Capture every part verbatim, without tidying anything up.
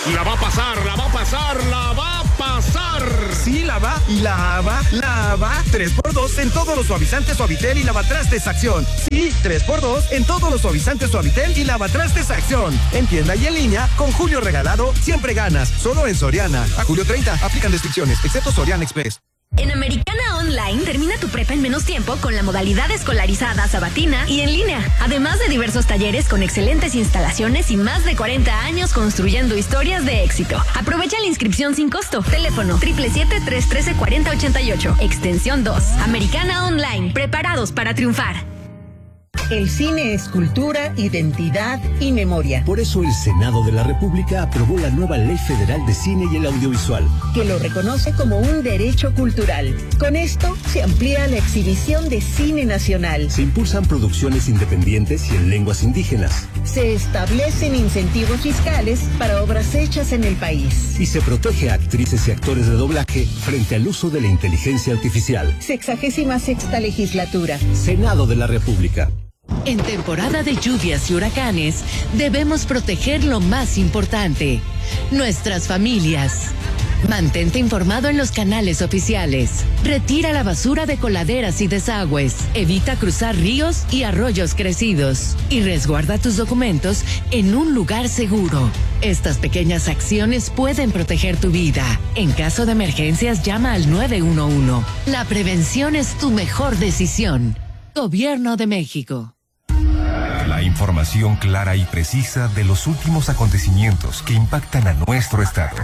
La va a pasar, la va a pasar, la va a pasar. Sí, la va, la va, la va. tres por dos en todos los suavizantes Suavitel y lavatrastes Acción. Sí, tres por dos en todos los suavizantes Suavitel y lavatrastes Acción. En tienda y en línea, con Julio regalado, siempre ganas. Solo en Soriana. A julio treinta, aplican restricciones, excepto Soriana Express. En Americana Online, termina tu prepa en menos tiempo con la modalidad escolarizada, sabatina y en línea. Además de diversos talleres con excelentes instalaciones y más de cuarenta años construyendo historias de éxito. Aprovecha la inscripción sin costo. Teléfono siete siete siete, tres uno tres, cuatro cero ocho ocho. Extensión dos. Americana Online. Preparados para triunfar. El cine es cultura, identidad y memoria. Por eso el Senado de la República aprobó la nueva Ley Federal de Cine y el Audiovisual, que lo reconoce como un derecho cultural. Con esto se amplía la exhibición de cine nacional. Se impulsan producciones independientes y en lenguas indígenas. Se establecen incentivos fiscales para obras hechas en el país. Y se protege a actrices y actores de doblaje frente al uso de la inteligencia artificial. Sexagésima sexta legislatura. Senado de la República. En temporada de lluvias y huracanes, debemos proteger lo más importante, nuestras familias. Mantente informado en los canales oficiales. Retira la basura de coladeras y desagües. Evita cruzar ríos y arroyos crecidos. Y resguarda tus documentos en un lugar seguro. Estas pequeñas acciones pueden proteger tu vida. En caso de emergencias, llama al nueve uno uno. La prevención es tu mejor decisión. Gobierno de México. La información clara y precisa de los últimos acontecimientos que impactan a nuestro estado.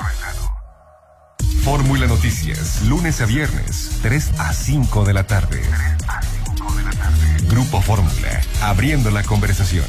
Fórmula Noticias, lunes a viernes, tres a cinco de la tarde. Grupo Fórmula, abriendo la conversación.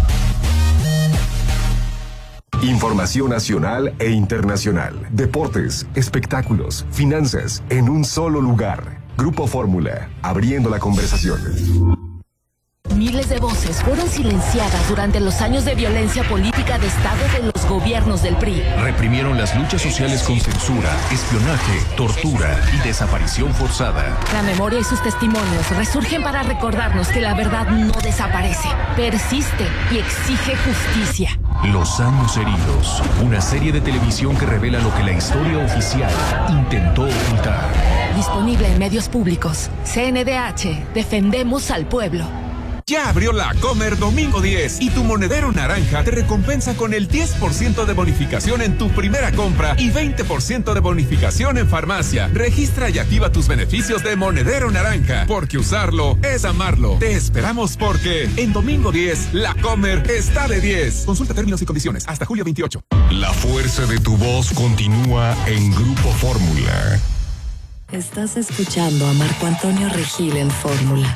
Información nacional e internacional, deportes, espectáculos, finanzas, en un solo lugar. Grupo Fórmula, abriendo la conversación. Miles de voces fueron silenciadas durante los años de violencia política de Estado de los gobiernos del P R I. Reprimieron las luchas sociales con censura, espionaje, tortura y desaparición forzada. La memoria y sus testimonios resurgen para recordarnos que la verdad no desaparece, persiste y exige justicia. Los años heridos, una serie de televisión que revela lo que la historia oficial intentó ocultar. Disponible en medios públicos. C N D H, defendemos al pueblo. Ya abrió la Comer Domingo diez y tu monedero naranja te recompensa con el diez por ciento de bonificación en tu primera compra y veinte por ciento de bonificación en farmacia. Registra y activa tus beneficios de monedero naranja, porque usarlo es amarlo. Te esperamos porque en Domingo diez, la Comer está de diez. Consulta términos y condiciones hasta julio veintiocho. La fuerza de tu voz continúa en Grupo Fórmula. Estás escuchando a Marco Antonio Regil en Fórmula.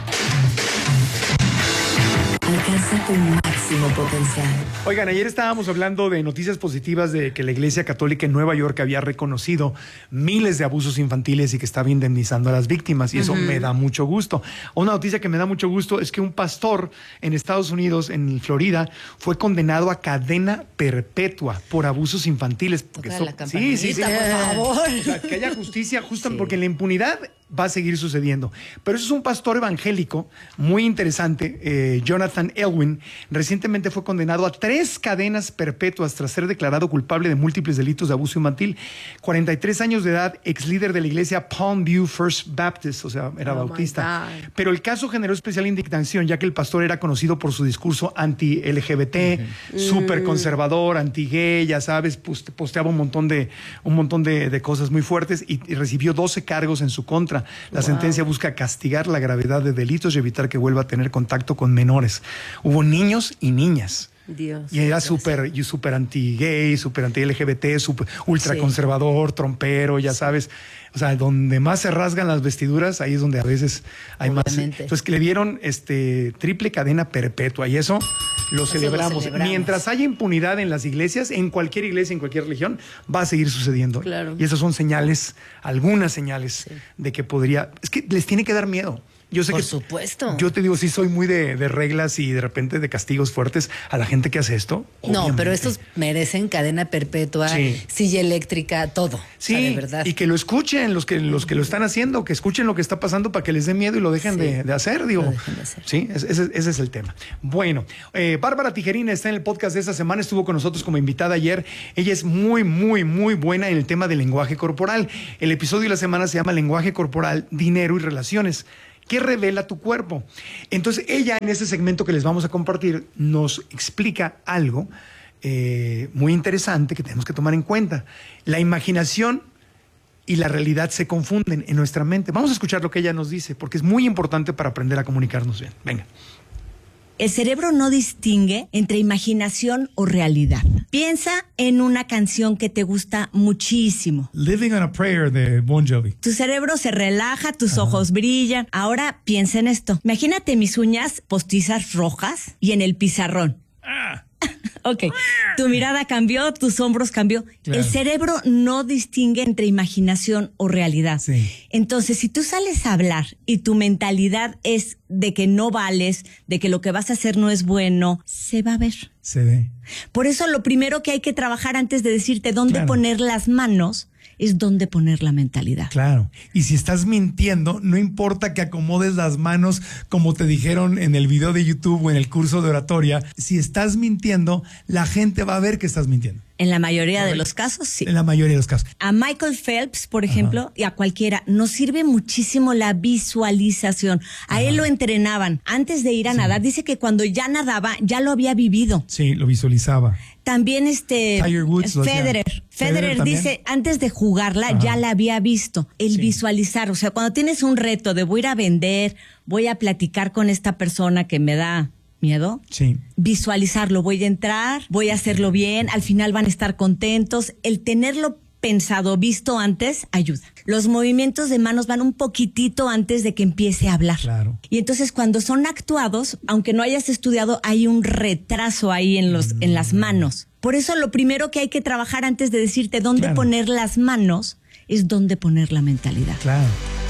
Alcanza tu máximo potencial. Oigan, ayer estábamos hablando de noticias positivas de que la Iglesia Católica en Nueva York había reconocido miles de abusos infantiles y que estaba indemnizando a las víctimas, y eso uh-huh. me da mucho gusto. Una noticia que me da mucho gusto es que un pastor en Estados Unidos, en Florida, fue condenado a cadena perpetua por abusos infantiles. Porque Toca eso, la campanita, sí, sí, sí. por favor. O sea, que haya justicia, justo sí. porque la impunidad va a seguir sucediendo. Pero eso es un pastor evangélico muy interesante, eh, Jonathan Elwin. Recientemente fue condenado a tres cadenas perpetuas tras ser declarado culpable de múltiples delitos de abuso infantil. cuarenta y tres años de edad, ex líder de la iglesia Palm View First Baptist, o sea, era oh bautista. Pero el caso generó especial indignación, ya que el pastor era conocido por su discurso anti-L G B T, uh-huh. súper conservador, anti-gay, ya sabes, posteaba un montón de, un montón de, de cosas muy fuertes y, y recibió doce cargos en su contra. La wow. sentencia busca castigar la gravedad de delitos y evitar que vuelva a tener contacto con menores. Hubo niños y niñas. Dios, y era súper súper anti-gay, súper anti-L G B T, súper ultraconservador, sí. trompero, ya sabes. O sea, donde más se rasgan las vestiduras, ahí es donde a veces hay Obviamente. más. Entonces, que le dieron este, triple cadena perpetua, y eso lo eso celebramos. lo celebramos. Mientras haya impunidad en las iglesias, en cualquier iglesia, en cualquier religión, va a seguir sucediendo. Claro. Y esas son señales, algunas señales sí. de que podría... Es que les tiene que dar miedo. Yo sé Por que, supuesto. Yo te digo, sí soy muy de, de reglas y de repente de castigos fuertes a la gente que hace esto. No, obviamente. pero estos merecen cadena perpetua, Sí. silla eléctrica, todo. Sí, o sea, de verdad. y que lo escuchen los que, los que lo están haciendo, que escuchen lo que está pasando para que les dé miedo y lo dejen Sí. de, de hacer, digo. Lo dejen de hacer. Sí, ese, ese- ese es el tema. Bueno, eh, Bárbara Tijerina está en el podcast de esta semana, estuvo con nosotros como invitada ayer. Ella es muy, muy, muy buena en el tema del lenguaje corporal. El episodio de la semana se llama Lenguaje corporal, dinero y relaciones. ¿Qué revela tu cuerpo? Entonces, ella en este segmento que les vamos a compartir nos explica algo eh, muy interesante que tenemos que tomar en cuenta. La imaginación y la realidad se confunden en nuestra mente. Vamos a escuchar lo que ella nos dice, porque es muy importante para aprender a comunicarnos bien. Venga. El cerebro no distingue entre imaginación o realidad. Piensa en una canción que te gusta muchísimo. Living on a Prayer de Bon Jovi. Tu cerebro se relaja, tus ojos brillan. Ahora piensa en esto. Imagínate mis uñas postizas rojas y en el pizarrón. Ok, tu mirada cambió, tus hombros cambió. Claro. El cerebro no distingue entre imaginación o realidad. Sí. Entonces, si tú sales a hablar y tu mentalidad es de que no vales, de que lo que vas a hacer no es bueno, se va a ver. Se ve. Por eso lo primero que hay que trabajar antes de decirte dónde Claro. poner las manos es dónde poner la mentalidad. Claro. Y si estás mintiendo, no importa que acomodes las manos como te dijeron en el video de YouTube o en el curso de oratoria. Si estás mintiendo, la gente va a ver que estás mintiendo. En la mayoría de los casos, sí. En la mayoría de los casos. A Michael Phelps, por ejemplo, y a cualquiera, nos sirve muchísimo la visualización. A él lo entrenaban antes de ir a nadar. Dice que cuando ya nadaba, ya lo había vivido. Sí, lo visualizaba. También este Tiger Woods lo hacía. Federer. Federer Federer también. dice, antes de jugarla, Ajá. ya la había visto. El Sí. visualizar. O sea, cuando tienes un reto de voy a ir a vender, voy a platicar con esta persona que me da miedo, Sí. visualizarlo, voy a entrar, voy a hacerlo bien, al final van a estar contentos. El tenerlo pensado, visto antes, ayuda. Los movimientos de manos van un poquitito antes de que empiece a hablar. Claro. Y entonces cuando son actuados, aunque no hayas estudiado, hay un retraso ahí en los, en las manos. Por eso lo primero que hay que trabajar antes de decirte dónde Claro. poner las manos es dónde poner la mentalidad. Claro.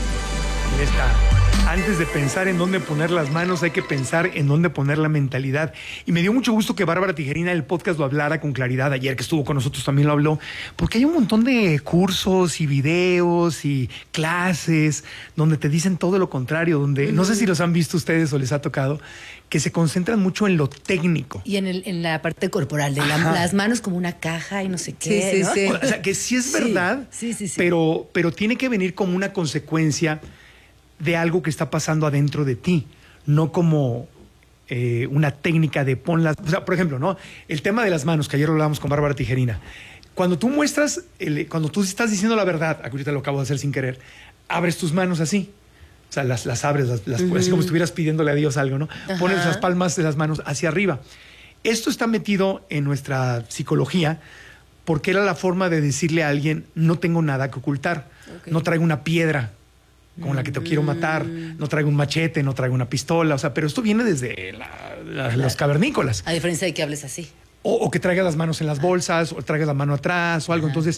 Ahí está. Antes de pensar en dónde poner las manos, hay que pensar en dónde poner la mentalidad. Y me dio mucho gusto que Bárbara Tijerina en el podcast lo hablara con claridad. Ayer que estuvo con nosotros también lo habló. Porque hay un montón de cursos y videos y clases donde te dicen todo lo contrario. Donde, no sé si los han visto ustedes o les ha tocado, que se concentran mucho en lo técnico. Y en, el, en la parte corporal, de la- Ajá. las manos como una caja y no sé qué. Sí, sí, ¿no? sí. O sea, que sí es Sí, verdad, sí, sí, sí. Pero, pero tiene que venir como una consecuencia de algo que está pasando adentro de ti, no como eh, una técnica de pon las... O sea, por ejemplo, ¿no? El tema de las manos, que ayer lo hablábamos con Bárbara Tijerina. Cuando tú muestras, el- cuando tú estás diciendo la verdad, ahorita lo acabo de hacer sin querer, abres tus manos así. O sea, las, las abres, las, las- así como si estuvieras pidiéndole a Dios algo, ¿no? Ajá. Pones las palmas de las manos hacia arriba. Esto está metido en nuestra psicología porque era la forma de decirle a alguien, no tengo nada que ocultar, Ok. no traigo una piedra con la que te quiero matar, no traigo un machete, no traigo una pistola, o sea, pero esto viene desde la- la- los cavernícolas. A diferencia de que hables así. O, o que traigas las manos en las bolsas, o traigas la mano atrás, o algo. Entonces,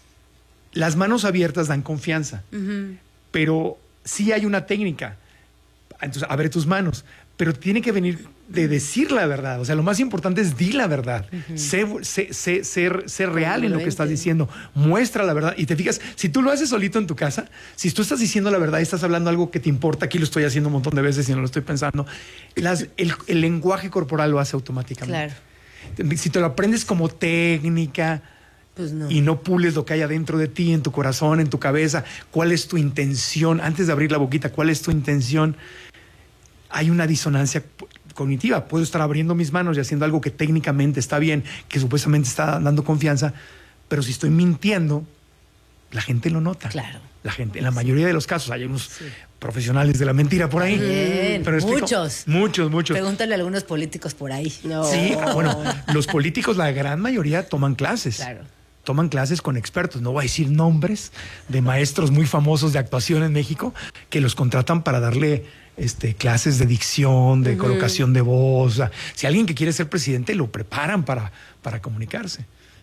las manos abiertas dan confianza, pero sí hay una técnica. Entonces, abre tus manos, pero tiene que venir de decir la verdad. O sea, lo más importante es di la verdad. sé, sé- sé- ser, ser real en lo que estás diciendo. Muestra la verdad. Y te fijas, si tú lo haces solito en tu casa, si tú estás diciendo la verdad y estás hablando algo que te importa, aquí lo estoy haciendo un montón de veces y no lo estoy pensando, las- el, el lenguaje corporal lo hace automáticamente. Claro. Si te lo aprendes como técnica Pues no. y no pules lo que hay adentro de ti, en tu corazón, en tu cabeza, cuál es tu intención, antes de abrir la boquita, cuál es tu intención, hay una disonancia p- cognitiva. Puedo estar abriendo mis manos y haciendo algo que técnicamente está bien, que supuestamente está dando confianza, pero si estoy mintiendo, la gente lo nota. Claro. La gente, en la mayoría de los casos, hay unos profesionales de la mentira por ahí. Bien, Pero explico- muchos. Muchos, muchos. Pregúntale a algunos políticos por ahí. No. Sí, bueno, los políticos, la gran mayoría toman clases. Claro. Toman clases con expertos. No voy a decir nombres de maestros muy famosos de actuación en México que los contratan para darle este, clases de dicción, de colocación de voz. O sea, si alguien que quiere ser presidente lo preparan para, para comunicarse.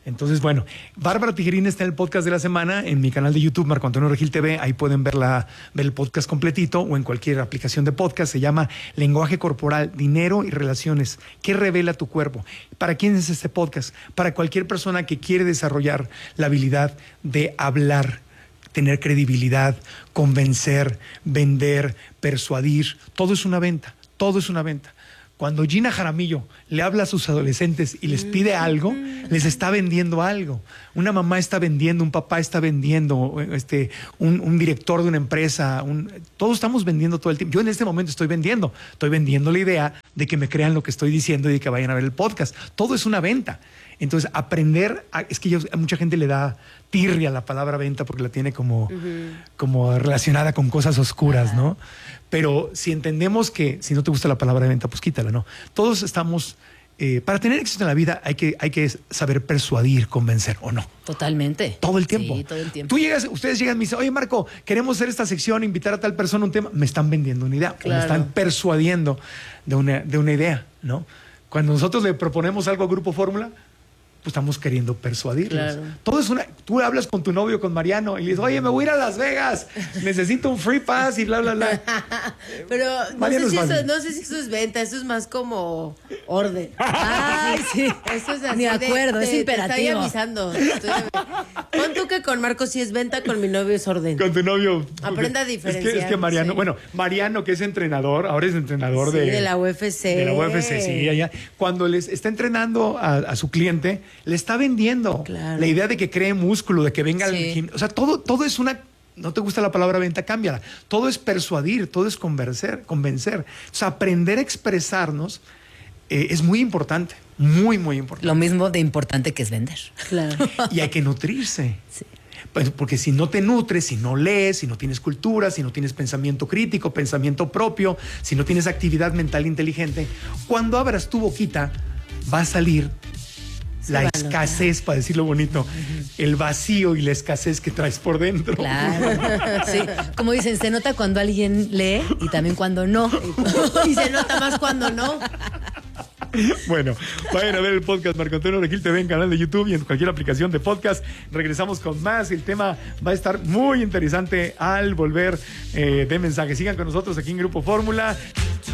Entonces, bueno, Bárbara Tijerina está en el podcast de la semana en mi canal de YouTube, Marco Antonio Regil T V. Ahí pueden ver, la, ver el podcast completito o en cualquier aplicación de podcast. Se llama Lenguaje Corporal, Dinero y Relaciones. ¿Qué revela tu cuerpo? ¿Para quién es este podcast? Para cualquier persona que quiere desarrollar la habilidad de hablar, tener credibilidad, convencer, vender, persuadir. Todo es una venta, todo es una venta. Cuando Gina Jaramillo le habla a sus adolescentes y les pide algo, les está vendiendo algo. Una mamá está vendiendo, un papá está vendiendo, este, un, un director de una empresa, un, todos estamos vendiendo todo el tiempo. Yo en este momento estoy vendiendo, estoy vendiendo la idea de que me crean lo que estoy diciendo y de que vayan a ver el podcast. Todo es una venta. Entonces, aprender, a, es que yo, a mucha gente le da tirria la palabra venta porque la tiene como, uh-huh. como relacionada con cosas oscuras, uh-huh. ¿no? Pero si entendemos que si no te gusta la palabra venta, pues quítala, ¿no? Todos estamos, eh, para tener éxito en la vida hay que, hay que saber persuadir, convencer, ¿o no? Totalmente. Todo el tiempo. Sí, todo el tiempo. Tú llegas, ustedes llegan y me dicen, oye Marco, queremos hacer esta sección, invitar a tal persona a un tema. Me están vendiendo una idea, claro. Me están persuadiendo de una, de una idea, ¿no? Cuando nosotros le proponemos algo a Grupo Fórmula, pues estamos queriendo persuadirlos. Claro. Todo es una. Tú hablas con tu novio, con Mariano, y le dices, oye, me voy a ir a Las Vegas, necesito un free pass y bla, bla, bla. Pero no sé, si eso, no sé si eso es venta, eso es más como orden. Ay, sí. Eso es así. Ni acuerdo, de, es te, imperativo. Te estoy avisando. Estoy Pon tú que con Marco sí es venta, con mi novio es orden. Con tu novio. Aprenda a diferenciar. Es que, es que Mariano, sí. bueno, Mariano, que es entrenador, ahora es entrenador sí, de. de la U F C. De la U F C, sí, allá. Cuando les está entrenando a, a su cliente, le está vendiendo claro. la idea de que cree músculo, de que venga sí. al gimnasio. O sea, todo, todo es una. No te gusta la palabra venta, cámbiala. Todo es persuadir, todo es convencer, convencer. O sea, aprender a expresarnos eh, es muy importante, muy, muy importante. Lo mismo de importante que es vender. Claro. Y hay que nutrirse. Sí. Pues porque si no te nutres, si no lees, si no tienes cultura, si no tienes pensamiento crítico, pensamiento propio, si no tienes actividad mental inteligente, cuando abras tu boquita va a salir sí, la escasez, para decirlo bonito, uh-huh. el vacío y la escasez que traes por dentro. Claro. Sí, como dicen, se nota cuando alguien lee y también cuando no. Y se nota más cuando no. Bueno, vayan a ver el podcast Marco Antonio Regil T V en canal de YouTube y en cualquier aplicación de podcast. Regresamos con más. El tema va a estar muy interesante al volver eh, de mensajes. Sigan con nosotros aquí en Grupo Fórmula.